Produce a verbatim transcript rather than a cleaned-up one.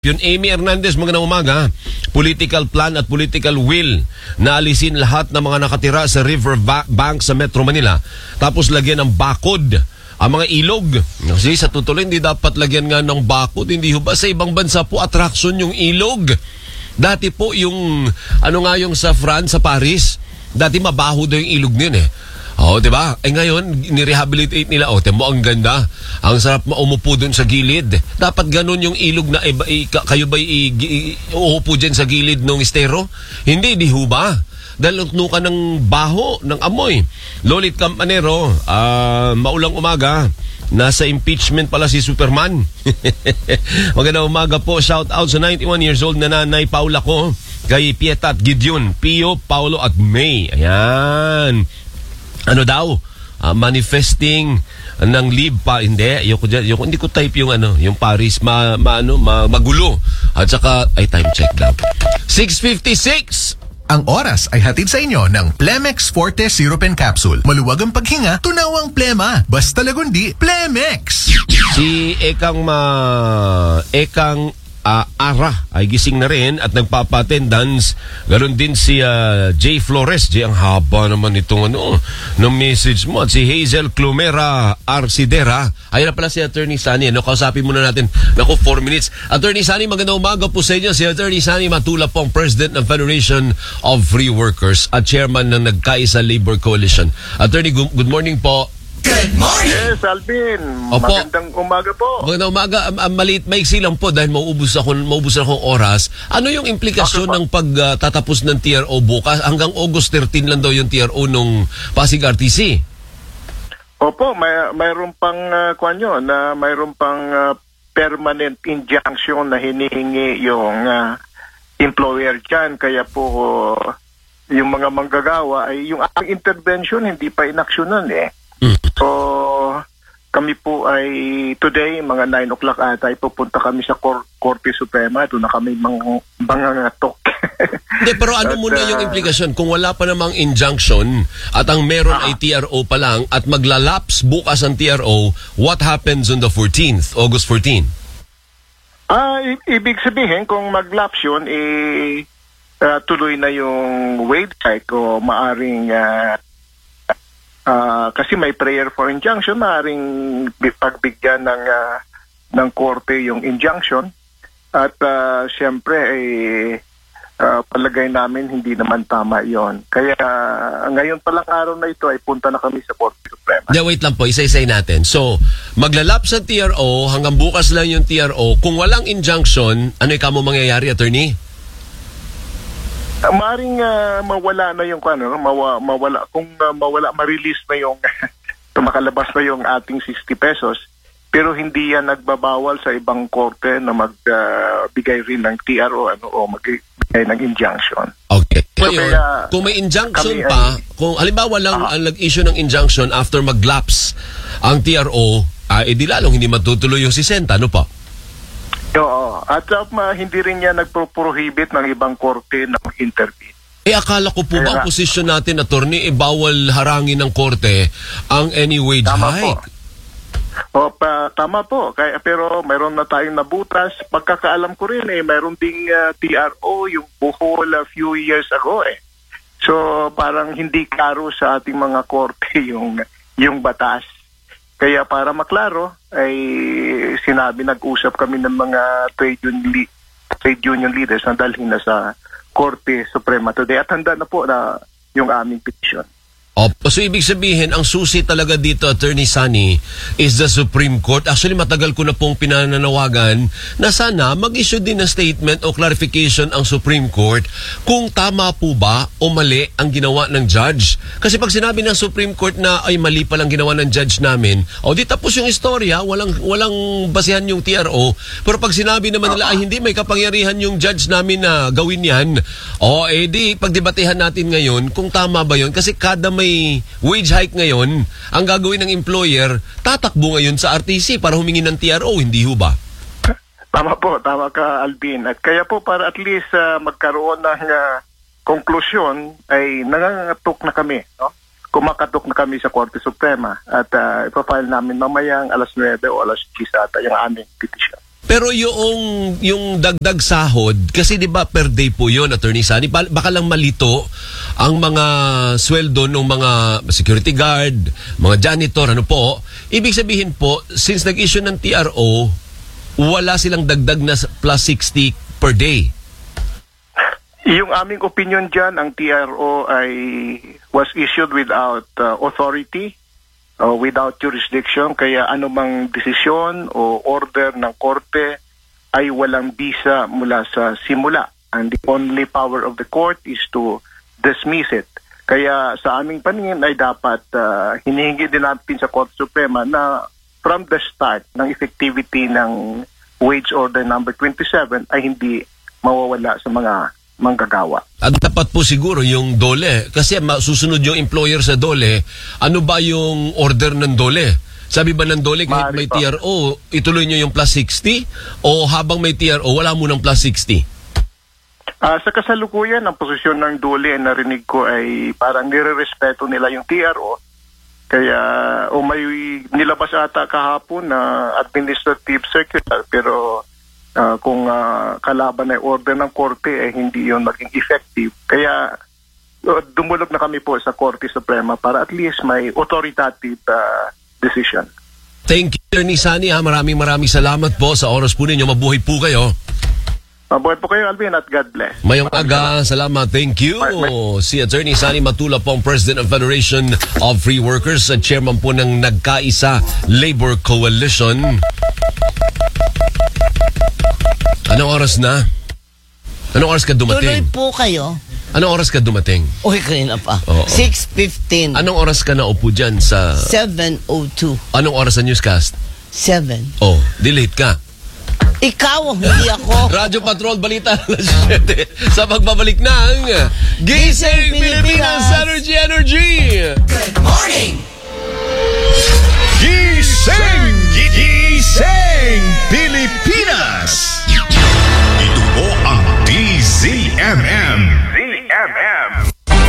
Yun, Amy Hernandez, magandang umaga. Political plan at political will na alisin lahat ng mga nakatira sa river ba- bank sa Metro Manila. Tapos lagyan ng bakod ang mga ilog. Kasi sa tutuloy, hindi dapat lagyan nga ng bakod. Hindi ba sa ibang bansa po attraction yung ilog? Dati po yung, ano nga yung sa France, sa Paris, dati mabaho daw yung ilog nun eh. Oh, 'di ba? Eh ngayon, ni-rehabilitate nila. Oh, temo ang ganda. Ang sarap maumupo doon sa gilid. Dapat ganun yung ilog na iba, i, kayo ba uupo diyan sa gilid ng estero? Hindi, di ho ba? Dahil nuka ng baho, ng amoy. Lolit Campanero, uh, maulang umaga. Nasa impeachment pala si Superman. Magandang umaga po. Shout out sa ninety-one years old na nanay Paula ko. Kay Pieta at Gideon, Pio, Paulo at May. Ayan. Ano daw? Uh, manifesting ng leave pa. Hindi. Yung, yung, hindi ko type yung ano, yung Paris. Ma, ma, ano, ma, magulo. At saka, ay time check daw. six fifty-six. Ang oras ay hatid sa inyo ng Plemex Forte Syrup and Capsule. Maluwag ang paghinga, tunawang plema. Basta lagundi, Plemex! Si Ekang ma... Ekang Uh, Ara ay gising na rin at nagpapa-attendance. Ganon din si uh, Jay Flores. Jay, ang haba naman itong ano, ng message mo. At si Hazel Clumera Arcidera. Ayun na pala si Attorney Sunny. Ano, kausapin muna natin. Naku, four minutes. Attorney Sunny, magandang umaga po sa inyo. Si Attorney Sunny Matula po ang President ng Federation of Free Workers at Chairman ng Nagkaisa Labor Coalition. Attorney, good, good morning po. Good morning! Yes, Alvin. Opo. Magandang umaga po. Magandang umaga. Um, um, maliit, maiksi lang po dahil maubos ako, maubos akong oras. Ano yung implikasyon Okay, ng pagtatapos uh, ng T R O bukas? Hanggang August thirteen lang daw yung T R O nung Pasig R T C. Opo, may, mayroon pang uh, kwanyo na mayroon pang uh, permanent injunction na hinihingi yung uh, employer dyan. Kaya po uh, yung mga manggagawa ay yung ating intervention hindi pa inaksyonan eh. Mm. So, kami po ay today, mga nine o'clock ata, ay pupunta kami sa Cor- Korte Suprema. Doon na kami mang, mangangatok. Hindi, pero ano at, muna yung implikasyon? Kung wala pa namang injunction at ang meron ah, ay T R O pa lang at maglalaps bukas ang T R O, what happens on the fourteenth, August fourteenth? Ah, i- ibig sabihin, kung maglaps yun, eh, uh, tuloy na yung wage hike o maaring... Uh, Uh, kasi may prayer for injunction, maaaring pagbigyan ng uh, ng korte yung injunction at uh, siyempre ay uh, palagay namin hindi naman tama yon. Kaya uh, ngayon palang araw na ito ay punta na kami sa Korte Suprema. Yeah, wait lang po, isa-isay natin. So, maglalapse ang T R O, hanggang bukas lang yung T R O. Kung walang injunction, ano yung kamo mangyayari, attorney? Uh, maring uh, mawala na yung ano, mawa, mawala kung uh, mawala ma-release na yung makalabas na yung ating sixty pesos, pero hindi yan nagbabawal sa ibang korte na magbigay uh, rin ng T R O ano o magbigay ng injunction. Okay. So, Ngayon, kaya, kung may injunction kami, pa, ay, kung halimbawa lang uh, ang nag-issue ng injunction after mag-lapse ang T R O, uh, edi lalong hindi matutuloy yung sisenta, ano pa? Oo. At uh, hindi rin niya nagpo-prohibit ng ibang korte na mag-intervene. Eh akala ko po Kaya ba ang nga, posisyon natin, attorney, eh bawal harangin ng korte ang any wage tama hike? Po. O, pa, tama po. Kaya, pero mayroon na tayong nabutas. Pagkakaalam ko rin eh, mayroon ding uh, T R O yung Bohol a few years ago eh. So parang hindi klaro sa ating mga korte yung, yung batas. Kaya para maklaro, ay sinabi, nag-usap kami ng mga trade union, trade union leaders na dalhin na sa Korte Suprema today. At handa na po na yung aming petition. Opo. So, ibig sabihin, ang susi talaga dito, Attorney Sunny, is the Supreme Court. Actually, matagal ko na pong pinananawagan na sana mag-issue din ng statement o clarification ang Supreme Court kung tama po ba o mali ang ginawa ng judge. Kasi pag sinabi ng Supreme Court na ay mali palang ginawa ng judge namin, o di tapos yung istorya, walang, walang basihan yung T R O. Pero pag sinabi naman nila, ay hindi, may kapangyarihan yung judge namin na gawin yan, o eh di, pagdebatehan natin ngayon kung tama ba yun. Kasi kada may wage hike ngayon, ang gagawin ng employer, tatakbo ngayon sa R T C para humingi ng T R O, hindi ho ba? Tama po, tama ka, Alvin. At kaya po para at least uh, magkaroon ng uh, konklusyon ay nangangatok na kami, no? Kumakatok na kami sa Korte Suprema at uh, ipafile namin mamayang alas nuwebe o alas diyes ata yung aming petition. Pero yung yung dagdag sahod, kasi 'di ba per day po 'yon, Attorney Sani, baka lang malito ang mga sweldo ng mga security guard, mga janitor, ano po. Ibig sabihin po, since nag-issue ng T R O, wala silang dagdag na plus sixty per day. Yung aming opinion dyan, ang T R O ay was issued without uh, authority, uh, without jurisdiction, kaya anumang desisyon o order ng korte ay walang bisa mula sa simula. And the only power of the court is to dismiss it. Kaya sa aming paningin ay dapat uh, hinihingi din natin sa Korte Suprema na from the start ng effectivity ng wage order number twenty-seven ay hindi mawawala sa mga manggagawa. At dapat po siguro yung dole, kasi susunod yung employer sa dole, ano ba yung order ng dole? Sabi ba ng dole kahit may T R O, ituloy nyo yung plus sixty? O habang may T R O, wala mo ng plus sixty? Uh, sa kasalukuyan, ang posisyon ng dole ay narinig ko ay parang nire-respeto nila yung T R O. Kaya, o may nilabas ata kahapon na administrative circular, pero Uh, kung uh, kalaban ay order ng korte ay eh, hindi yun maging effective. Kaya uh, dumulog na kami po sa Korte Suprema para at least may authoritative uh, decision. Thank you, Attorney Sani. Ha? Maraming maraming salamat po sa oras po ninyo. Mabuhay po kayo. Mabuhay po kayo, Alvin, at God bless. Mayong aga, salamat. Thank you. May, may... Si Attorney Sani Matula po ang President of Federation of Free Workers at Chairman po ng Nagkaisa Labor Coalition. Anong oras na? Anong oras ka dumating? Tuloy po kayo. Anong oras ka dumating? Uy, kanina pa. Oo. six fifteen. Anong oras ka naupo dyan sa... seven oh two. Anong oras sa newscast? seven. Oh, delete ka. Ikaw, hindi ako. Radyo Patrol, balita alas siyete sa pagbabalik ng Gising Pilipinas Energy Energy. Good morning!